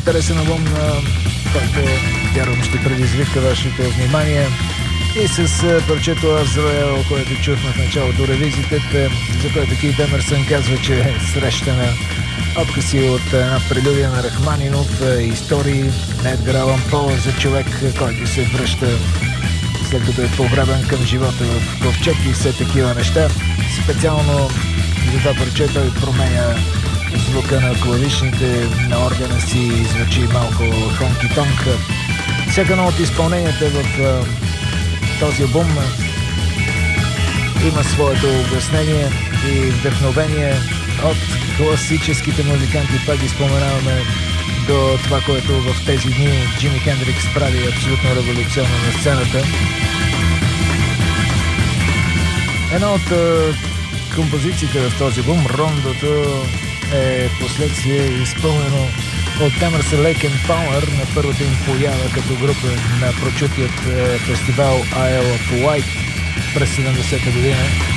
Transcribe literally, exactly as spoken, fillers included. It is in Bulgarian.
интересен албум, който вярвам ще предизвика вашето внимание. И с парчето Azrael, което чухме в началото ревизитите, за което Кейт Емърсън казва, че е среща на откъси от една прелюдия на Рахманинов, истории на Едгар Алан По за човек, който се връща след като е погребан към живота в ковчег и все такива неща. Специално за това парче той променя звука на клавишните, на органа си звучи малко хонки-тонк. Всяка едно от изпълненията в този албум има своето обяснение и вдъхновение от класическите музиканти, пак ги споменаваме, до това, което в тези дни Джими Хендрикс прави абсолютно революционно на сцената. Една от композициите в този албум, Рондото, е последствие изпълнено от Emerson, Lake and Palmer на първата им поява като група на прочутият фестивал Isle of Wight през седемдесета година.